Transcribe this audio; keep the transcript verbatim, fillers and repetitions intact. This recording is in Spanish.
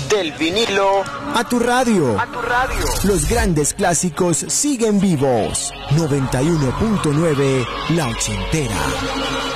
Del vinilo a tu radio. A tu radio. Los grandes clásicos siguen vivos. noventa y uno punto nueve La Ochentera.